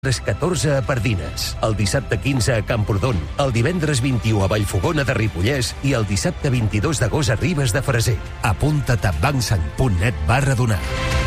14 a Pardines, el dissabte 15 a Camprodon, el divendres 21 a Vallfogona de Ripollès i el dissabte 22 d'agost a Ribes de Freser. Apunta't a bancsang.net/donar.